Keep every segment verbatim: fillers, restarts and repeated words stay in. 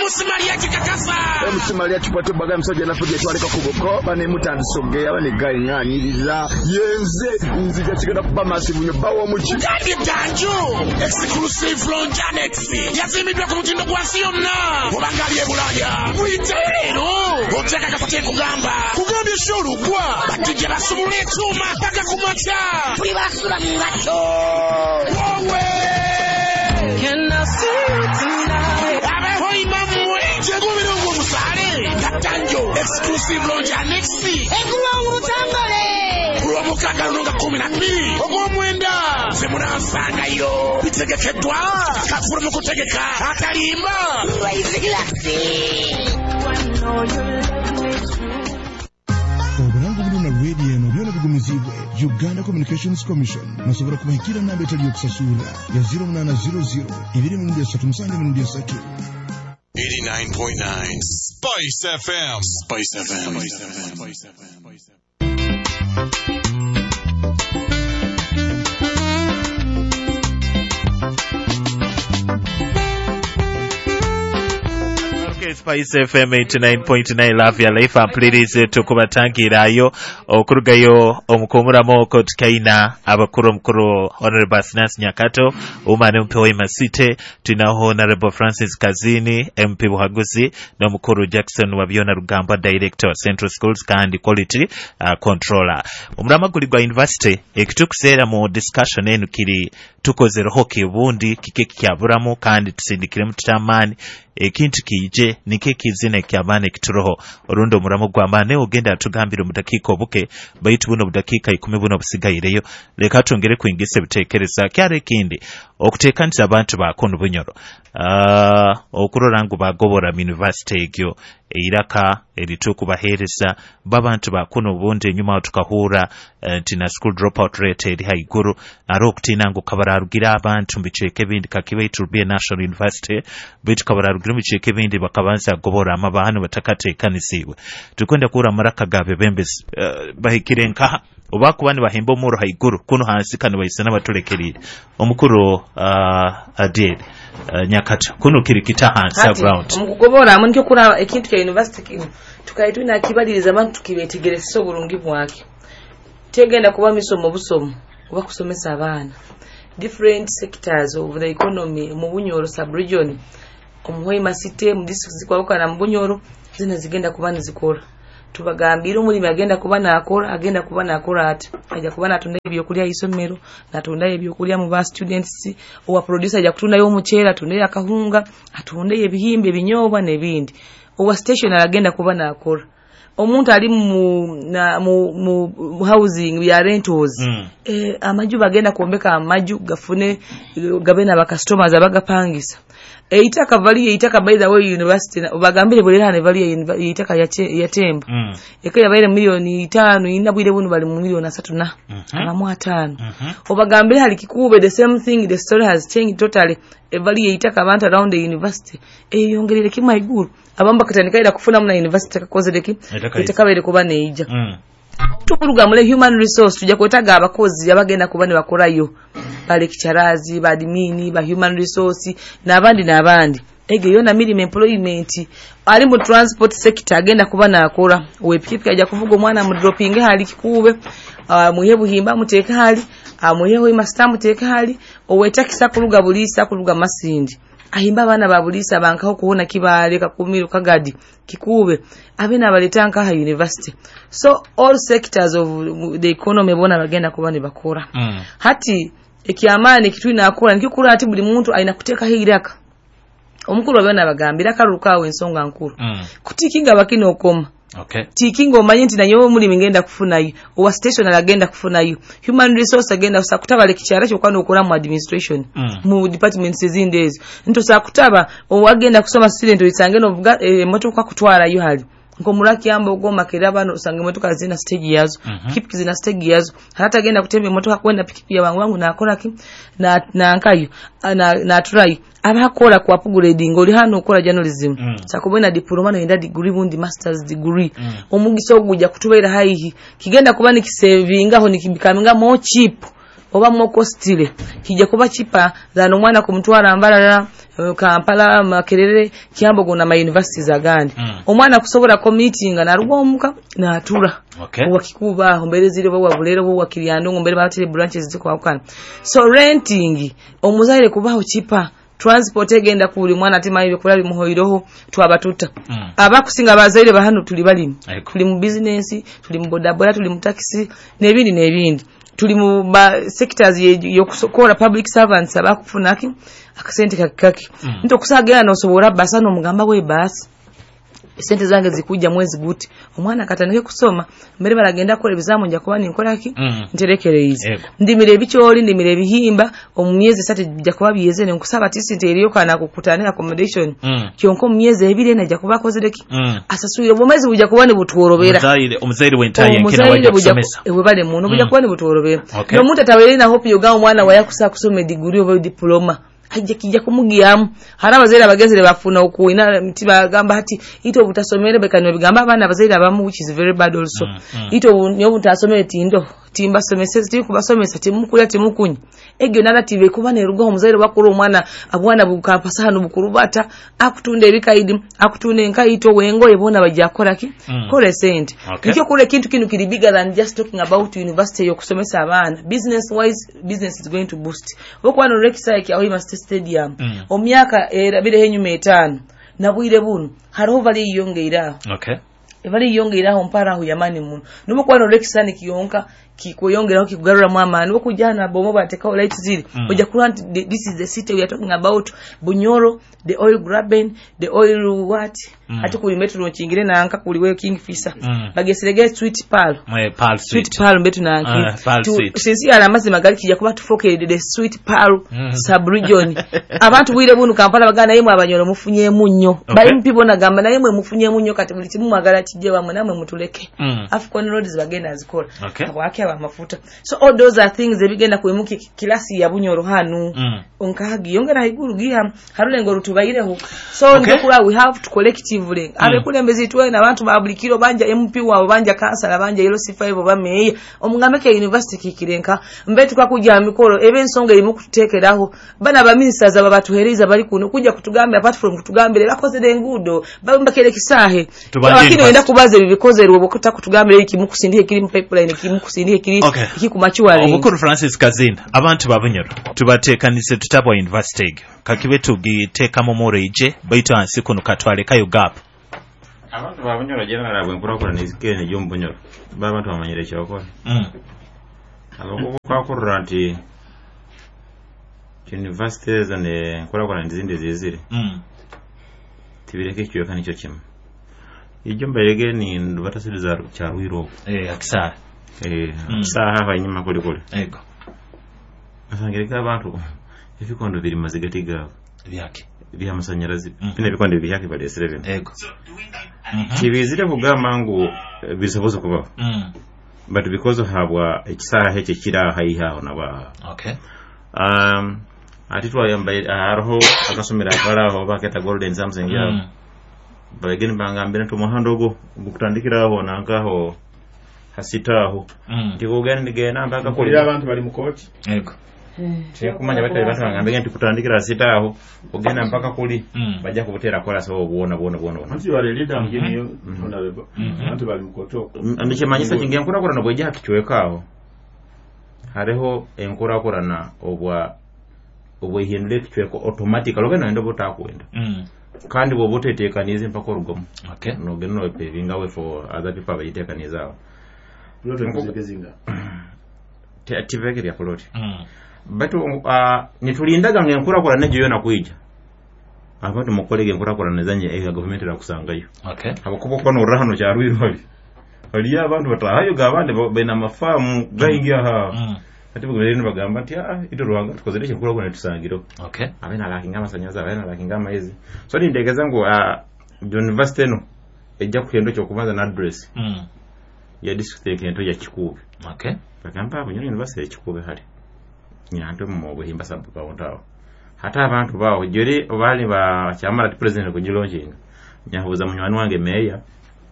Musimalia kikakasa. Musimalia chupate baga msoje na fuje twaleka kuboko bane mutansoge abane ganyanyiriza yenze nzija kigenda kuba masivu nyo bawo muchi. Kandi danjo exclusive from Janex. Yazimidwa ku mutindo gwa siyomna. Mubangalie bulaya. Muitero. Otaka kapate kugamba. Kugambye shuru kwa. Batije basumule chuma paka kumacha. Tuli basura ngacho. Wowe. Can I see you tonight? Abe hoi mamwe. Chego milongo musale. Katanjo exclusive from Janex. Ekulongo tangale. Kuwa mukaka nunga kumi na mbili. Ogo mwenda. Semuna asanga yo. Bitegekedwa. Kafuru mukutegeka. Atalimba. Waizigilase. Obulango buno na radio eno byona bigumizibwe Uganda Communications Commission nasobora kubahikira namba etali yokusasula ya zero nine zero zero ibiri mu ndia tatu musange mu ndia tatu. eighty-nine point nine Spice F M. Spice F M. Spice F M. Spice F M. Spice F M. Spice F M eighty-nine point nine Love ya Life amplirize tukubatangirayo okurugayo omukomuramo kotikaina abakuru mkuru Honorable Sinasi Nyakato umane mpe wa Masite tunaho Honorable Francis Kazini M P Buhaguzi na mkuru Jackson Wabiona Rugamba Director Central Schools kandi Quality uh, Controller umurama guligwa University ekitukusera mu discussion enu kiri tukoze rohoke bundi kike kyaburamu kandi tusindikire mutamani ekintu kije nike kizine kyamane kituroho orundo muramo gwamane ogenda atugambira mu dakika obuke bayitu buno budakika ikumi buno busigayireyo leka tongere kwingise bitekereza kyare kindi okutekanira abantu bakono bunyoro ah uh, okurorangu bagobora university egyo eiraka erituku bahereza babantu bakono bonde nyuma tukahura uh, tina school dropout rate eri haiguru aro okutinango kabararugira abantu mbiceke bindi kakibe itubie National University bitu kabararugira mbiceke bindi bakabanza gobora amabahano batakatekanisiwe tukwenda kura maraka gabe bembes uh, bahikirenka obaku bani bahembo muro haiguru kuno hansi kana bayisana batulekerire omukuru uh, adede uh, Nyakato kuno kirikita hansi ground omukugobora amuntu kura ekintu kya university kino tukaitu na kibaliriza abantu tukibetegeresa obulungi bwake tegenda kuba misomo busomo oba kusomesa abana different sectors of the economy mu Bunyoro sub region omuhoyi Masite mu district zikwaruka na Bunyoro zina zigenda kuba nizikora tubagambira umulimi agenda kuba nakora agenda kuba nakora ati aja kuba natunda ebyo kulya isomero natunda ebyo kulya mu ba students owa producer aja kutunda yo muchera tunde akahunga atunde ebihimbe binyobwa nebindi owa station agenda kuba nakora omuntu ali mu na mu, mu housing ya rentals mm. eh amaju bagenda kuombeka amaju gafune gabena ba customers abagapangisa eitaka vali eitaka by the way university bagambire bolera vali eitaka ya tembo mm. ekaya bayire milioni tano inabwire bunu bali mu milioni three na amamu atano obagambire hali kikube the same thing the story has changed totally vali eitaka abantu around the university eyongerere kimwe iguru abamba katandikaira kufuna muna university kakozereki eitaka bayire kuba neija mm. tukuruga mule human resource tujja kwetaga abakozi abagenda kubane bakorayo bale kicharazi ba admin ba human resource nabandi nabandi ege yona milime employment ali mu transport sector agenda kubana akora wepikipika aja kuvuga mwana mu dropping hali kikube uh, muhebu himba muteka hali amuyeho uh, imasta muteka hali owetaka kuluga bulisa kuluga masindi ahimba bana babulisa bankaho kuona kibale kakumiru kagadi kikube abena baletanka ha university so all sectors of the economy bona bagenda kubane bakora mm. hati ekiamani kitu inakora nikikura ati buli muntu aina kuteka hiraka omukuru abana bagambira karukawe ensonga nkuru mm. kutikinga bakino okoma okay tikingo manyinti na nyowe muri mingenda kufunayo owa station agenda kufunayo human resource agenda kusakutaba lekichara cyo kwano okora mu administration mm. mu departments zindezi nto sakutaba owagenda kusoma student oyisange no vuga e, motoka kutwara yo hali ngo mulaki amba ogoma kerabano usange motoka zina stage yazo mm -hmm. Kipiki zina stage yazo hata agenda kutembe motoka kwenda pikipiki ya wangu wangu na akora ki na na nkayo na na try abakora ku upgrade ngoli hano okora journalism mm. sakubona diploma no inda degree bundi masters degree mm. omugiso ogujja kutubera haihi kigenda kuba ni kisavinga ho nikibikaminga mo cheap oba mo costly kije kuba chipa zano mwana kumtwara ambalala Kampala Makerere Kyambogo na ma universities agandi Mm. omwana kusobola ko meeting na rugomuka na atula Okay. wakikuba mbere zire bo wabulero bo wakiriando mbere batire branches ziko akana so renting omuzaire kubaho chipa transport egenda kuli mwana atima ibyo kulali muhoiroho twabatuta Mm. abakusinga abazaire bahano tuli bali Ego. tuli mu business tuli mu bodaboda tuli mu taxi nebindi nebindi tuli mu ba sectors yo kusokola public servants abakufunaki akasente kakaki Mm. nto kusagera no sobora basano mugamba we basi sente zange zikujja mwezi guti omwana katanike kusoma mbere baragenda kola bizamu nja kuba ninkolaki Mm. nterekereze Ego. ndimire bicholi ndimire bihimba omumyezi sate bijja kuba biyeze ne nkusaba tisi nteriyo kana kukutana accommodation Mm. kyonko mumyezi ebire najja kuba kozereki Mm. asasuire bomezi bujja kuba ne butuorobera Omuzaire omuzaire wentaye nkina omuzaire wajja bujja kusomesa. ewe bale muno bujja Mm. kuba ne butuorobera Okay. no muntu atawere na hope yoga omwana wayakusa kusoma degree oba diploma ajja kijja kumugiyamu hari abazaire abagezere bafuna okuina mtiba gamba hati ito butasomere bekano bigamba abana abazaire abamu which is very bad also Mm, mm. ito nyo butasomere tindo timba somese ti kubasomesa timukulya timukunyi egyo narrative kuba ne rugo omuzaire bakuru omwana abwana bukampasa hano bukurubata akutunda ebikaidi akutunda enkaito wengo ebona bajja akolaki Mm. kole sente Okay. nikyo kule kintu kinu kiri bigger than just talking about university yokusomesa abana business wise business is going to boost boko wano Lakeside aho Imasta Stadium Mm. omyaka erabire henyuma etano nabwire bunu hariho bali yongeira Okay. ebali yongeira aho mpara aho yamani muno nubo kwa no Lakeside kiyonka kikuyongera kikugarura mu amani okujana bomo bateka light ziri Mm. oja kulant this is the city we are talking about Bunyoro the oil grabbing the oil what Mm. ati kuli metro no kingire na anka kuli we Kingfisher Mm. bageserege sweet pearl Mwe Pearl sweet Sweet. pearl mbetu na anki Ah, Pearl Sweet. sinsi ala mazi magali kijja kuba tufoke the sweet pearl Mm. sub region abantu bwire bunu Kampala bagana yemwe abanyoro mufunye munyo Okay. bali mpibo na gamba na yemwe mufunye munyo kati buli timu magala kijje bamwe namwe mutuleke Mm. African roads bagenda azikola Okay. abwake aba mafuta so all those are things ebigenda kwemuki kilasi ya bunyoro hanu Mm. onkagi yongera iguru giha harulengo rutubayireho so Okay. okay. Ndokula we have to collectively mm. abe kulembezi tuwe na abantu babulikiro banja M P wa banja kansala banja yelo C five bameye omungameke university kikirenka mbetu kwa kujja mikoro ebe nsonga irimu kutekeraho bana ba ministers aba batuhereza bali kuno kujja kutugambe apart from kutugambire bakoze dengudo bambakere kisahe lakini wenda kubaze bibikoze rwo bokuta kutugambire iki mukusindie kiri pipeline iki mukusindie kiri Okay. iki kumachiwale Omukuru Francis Kazinda abantu babunyoro tubatekanise tutabo university kakibe tugiteka mu moreje baito ansi kuno katwale kayo gap abantu babunyoro general abwe nkura nizikene jyo mbunyoro baba abantu bamanyire cyakora mm abako kwakurura nti universities ane nkura kwa ndizinde zizire mm tibireke cyo kandi cyo kimwe ijyo mberege ni ndubatasiriza cya Rwiro eh akisara eh Mm. saha hanyuma kuri kuri ego asangirika abantu ifikondo biri mazigatiga byake bya masanyarazi Mm. bine bikondo byake bali seven ego mhm kibizire kugama ngo bisoboze kubaho mm but because habwa ekisaha heke kira hayihaho naba okay um atitwa yambaye araho akasomera akaraho baketa golden something ya mm bageni bangambira nto muhandogo gukutandikiraho nankaho hasitaho mm ndiko gani ndigena mpaka kuri kuli abantu bali mukoti ego kumanya batari batatu bangambira nti kutandikira hasitaho ogenda mpaka kuli mm bajja kubutera kola so buona buona buona anti wale leader mgeni yo tunabeba abantu bali mukotoko ndikimanyisa kingira nkura kura nabwe jya kichwekaho hariho enkura kura na obwa obwe hindle kichweko automatic alogena ndo botakwenda mm kandi bo botetekanize mpaka rugomo okay no geno pe vingawe for other people bayitekaniza yote kuzekezinga te ativeke ya plot mm but uh, nitulindaga ngenkura kura nejo yona kuija abantu mukolege nkura kura nezanye eyo government la kusangayo okay abakubo kono rahano cha Rwiro hali hali abantu batahayo gabande bena mafamu gaingia ha mm ati bugere bagamba ati ah ito ruhanga tukozesha nkura kura tusangiro okay abena lakinga masanyaza abena lakinga maizi so ndege zangu a uh, university no ejja kuyendo cyo kubanza na address mm ya district yento ya Kikube okay bagamba abo university ya Kikube hali nyanto mu buhimba sabu kauntawo hata abantu bawo jori bali ba chamara president ko jilonjinga nyahuza munywani wange meya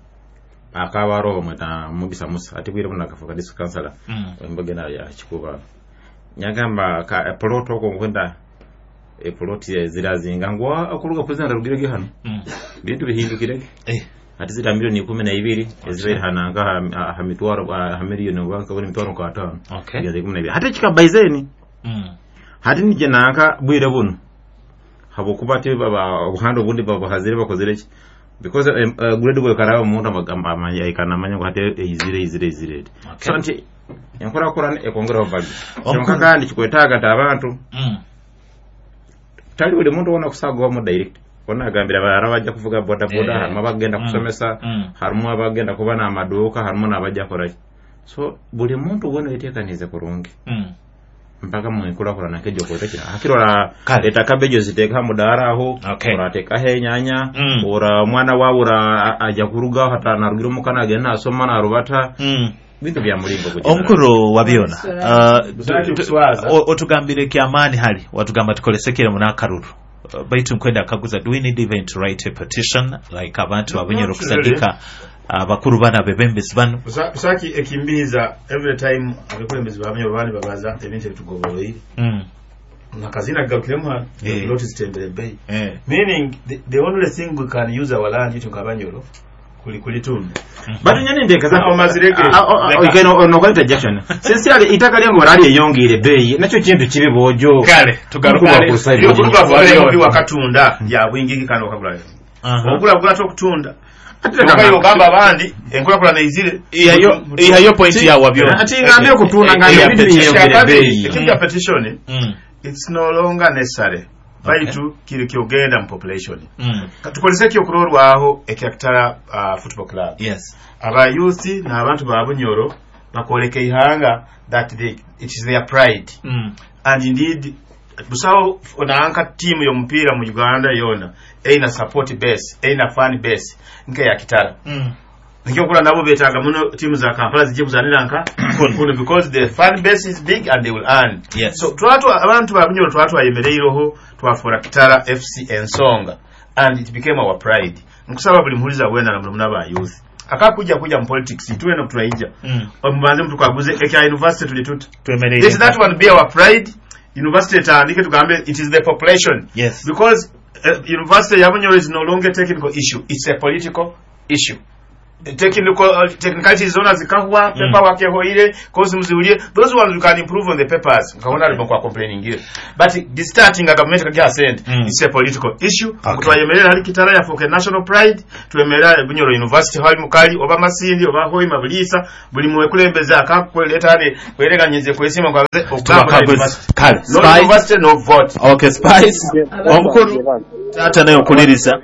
akabaro mweta mugisa musa ati bwire buna kafuka district councilor mm mbogena ya Kikuba nyagamba ka ploto ko ngenda e ploti zirazinga ngwa akuluga president rugirege hano bintu bihindukire eh ati zira milioni kumi na ibiri ezibiri hananga ha mitwaro ha milioni ngwa ko ni mitwaro kwa tano okay ya kumi na ibiri hata chika baizeni mm hati nije nanka bwire buno habo kubate baba buhando bundi baba hazire bakozere because uh, uh, grade boy karawa munda magamba amanya ikana manya hate izire izire izire so anti yankora korana ekongera obali kyonka kandi kikwetaga tabantu mm tali ule muntu wona kusagwa mu direct wona agambira bara bajja kuvuga boda boda yeah. harimo bagenda kusomesa mm. harimo abagenda kubana amaduka harimo nabajja korayi so buli muntu wona yetekanize kurungi mm. mpaka mwikula kurana kejo kwetekira hakirora leta kabejo ziteka mudara aho okay. urateka he nyanya mm. ura mwana wabura aja kuruga hata narugiro mukana agenda asoma na rubata mm. bintu bya mulingo kujana omukuru wabiona uh, otugambire kyamani hali watugamba tukolesekere munakaruru uh, baitu nkwenda akaguza do we need even to write a petition like abantu abunyero kusadika abakuru bana bebembezi bano usaki ekimbiza every time abekulembezi babunyero bani babaza ebintu bitugoboloyi mm nakazina gakiremwa yeah. lot zitembere bay yeah. meaning the, the only thing we can use our land to kabanyoro kuli kulitunda but nyane ndeka za amazirege ikeno no kwita jackson sincerely itaka lyango rali yongire bay nacho kintu kibi bojo kale tugarukale kuruba vale wakatunda ya bwingi kano kabula okula kula to kutunda Akayo gamba bandi enkola kula naizire iyo iyo point ya wabyo ati ngambe kutuna ngambe bindi yongire bay ikinja petition it's no longer necessary baitu kile kiogenda mu population mm. katukolese kyo kurorwa aho ekyakitara uh, football club yes aba youth na abantu babunyoro bakoleke ihanga that they, it is their pride mm. and indeed busawo onaanka team yo mpira mu Uganda yona eina support base eina fan base nke yakitara mm. Nikyo kula nabo betaga muno timu za Kampala zije kuzanira nka kuno because the fan base is big and they will earn yes. So twatu abantu babunyoro twatu ayemereiroho twafora kitara F C Ensonga and it became our pride nkusaba buli muhuliza wena na muna ba youth akakuja kuja mu politics tuwe no turaija mm. omubanze mtu kwaguze ekya university tulituta twemereye this that one be our pride university taandike tugambe it is the population yes because uh, university yabunyoro is no longer technical issue it's a political issue technical uh, technicalities zona zikahwa mm. paper wake hoire cause mziulie those ones you can improve on the papers ukaona limekuwa complaining here but this starting a government kagia send mm. it's a political issue kutwayemerera hali kitara ya for national pride tuemerera Bunyoro University hali mukali oba masindi oba hoyi mabulisa buli muwe kulembeza akakweleta hali kwereganyeze kwesima kwa okamba no university no vote okay spice omukuru tata nayo kuliriza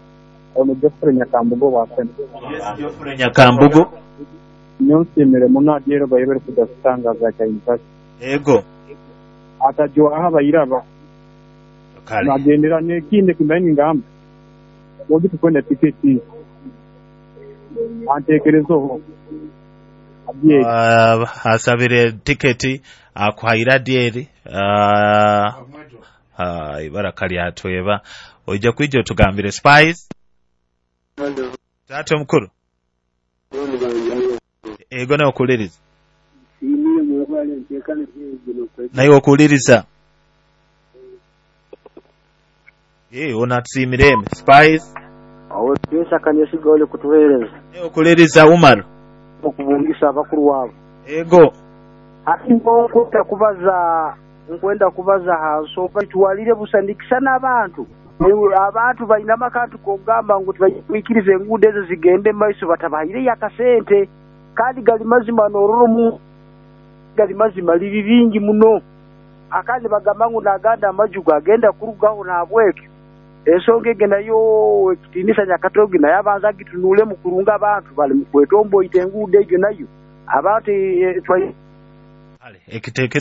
ono Geoffrey Nyakambugo wasene yes Geoffrey Nyakambugo nyonsimire munadiero bayibere kudastangaza ka university ego atajo aha bayiraba kale nagendera nekinde kimenyi ngamba wodi tukwenda tiketi antekerezo abye uh, hasabire tiketi akuhaira dieri uh, uh, ibarakali atweba oje kwijo tugambire spice Tato mkuru ego na okuliriza na yo okuliriza eh onatsimire spice awo pesa kanyesi gole kutuhereza eh okuliriza Umar okubungisa abakuru wabo ego ati ngo kubaza nkwenda kubaza haso batwalire busandikisa nabantu abantu balina makantu kogamba ngo tubikirize ngude ezo zigende maiso batabahire yakasente kandi gali mazima nororumu gali mazima libi bingi muno akandi bagamba ngo naganda amajuga agenda kurugaho nabweke esonge gena yo kitinisa nyakatogi na yabanza gitunule mu kurunga abantu bali mu kwetombo itengude gyo nayo abantu twali ale ekiteke